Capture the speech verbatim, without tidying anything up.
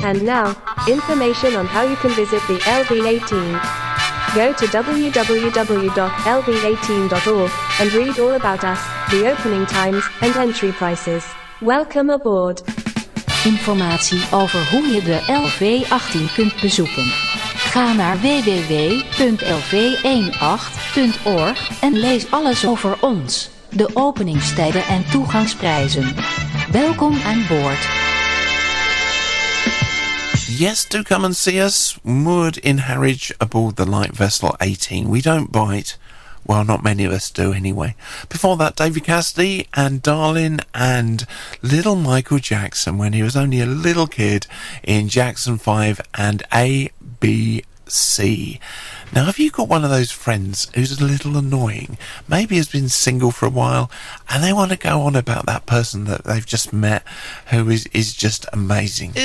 And now, information on how you can visit the L V eighteen. Go to w w w dot l v eighteen dot org and read all about us, the opening times and entry prices. Welcome aboard. Informatie over hoe je de L V achttien kunt bezoeken. Ga naar w w w punt l v achttien punt org en lees alles over ons, de openingstijden en toegangsprijzen. Welkom aan boord. Yes, do come and see us moored in Harwich aboard the light vessel eighteen. We don't bite. Well, not many of us do anyway. Before that, David Cassidy and Darlin' and little Michael Jackson when he was only a little kid in Jackson five and A B C. Now, have you got one of those friends who's a little annoying, maybe has been single for a while, and they want to go on about that person that they've just met who is, is just amazing?